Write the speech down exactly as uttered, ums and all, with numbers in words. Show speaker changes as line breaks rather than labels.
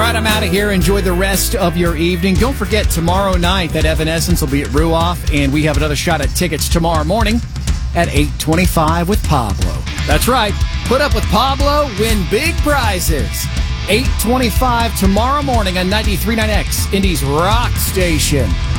right, I'm out of here. Enjoy the rest of your evening. Don't forget, tomorrow night, that Evanescence will be at Ruoff, and we have another shot at tickets tomorrow morning at eight twenty-five with Pablo. That's right. Put up with Pablo, win big prizes. eight twenty-five tomorrow morning on ninety-three point nine X, Indy's rock station.